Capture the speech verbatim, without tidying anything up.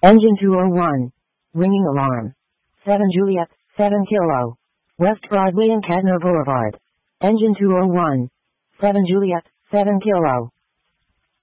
Engine two oh one. Ringing alarm. seven Juliet, seven Kilo. West Broadway and Cadner Boulevard. Engine two oh one. seven Juliet, seven Kilo.